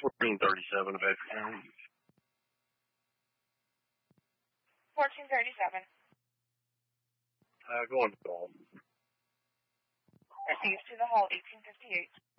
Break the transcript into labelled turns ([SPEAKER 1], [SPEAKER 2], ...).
[SPEAKER 1] 1437 of Edgar County.
[SPEAKER 2] 1437.
[SPEAKER 1] Going to call.
[SPEAKER 2] Received to the hall, 1858.